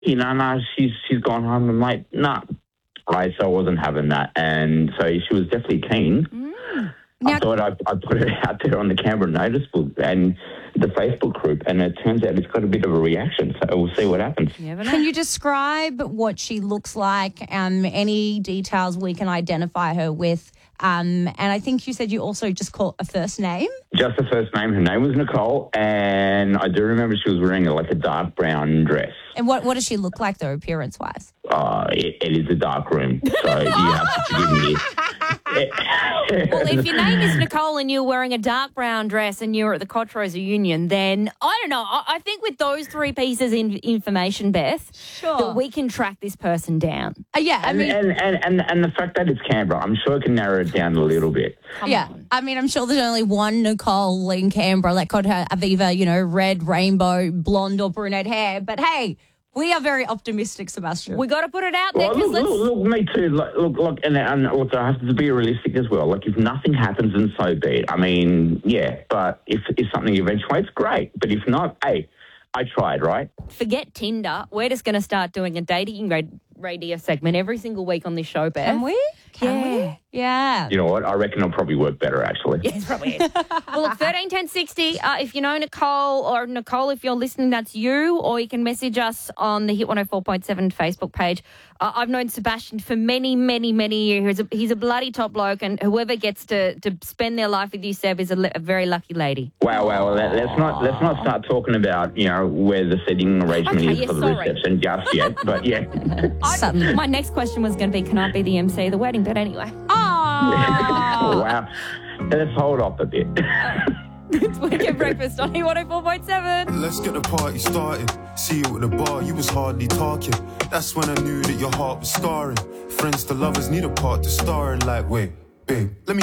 No, she's gone home. I'm like, nah. Right, so I wasn't having that. And so she was definitely keen. I thought I'd put it out there on the Canberra Notice book and the Facebook group, and it turns out it's got a bit of a reaction, so we'll see what happens. Can you describe what she looks like, any details we can identify her with? And I think you said you also just call a first name? Just the first name. Her name was Nicole, and I do remember she was wearing a dark brown dress. And what does she look like, though, appearance-wise? It is a dark room, so you have to forgive me. Well, if your name is Nicole and you're wearing a dark brown dress and you're at the Cotrosa Union, then I don't know. I think with those three pieces of information, Beth, that we can track this person down. Yeah, I mean, and the fact that it's Canberra, I'm sure it can narrow it down a little bit. Come on. I mean, I'm sure there's only one Nicole in Canberra that could have either, red, rainbow, blonde or brunette hair. But hey, we are very optimistic, Sebastian. We got to put it out there. Well, look, me too. Look, and look, I have to be realistic as well. Like, if nothing happens, then so be it. I mean, yeah, but if something eventuates, great. But if not, hey, I tried, right? Forget Tinder. We're just going to start doing a dating radio segment every single week on this show, Beth. Can we? Can we? Yeah. You know what? I reckon it'll probably work better, actually. Yeah, it probably is. Well, look, 131060, if you know Nicole, or Nicole, if you're listening, that's you, or you can message us on the Hit 104.7 Facebook page. I've known Sebastian for many, many, many years. He's a bloody top bloke, and whoever gets to spend their life with you, Seb, is a very lucky lady. Wow. Let's not start talking about, where the setting arrangement is for the reception just yet. But, yeah. My next question was going to be, can I be the MC of the wedding? But anyway. Wow. Let's hold off a bit. It's Weekend Breakfast on Hit 104.7. Let's get the party started. See you at the bar, you was hardly talking. That's when I knew that your heart was scarring. Friends to lovers need a part to star in. Like, wait, babe, let me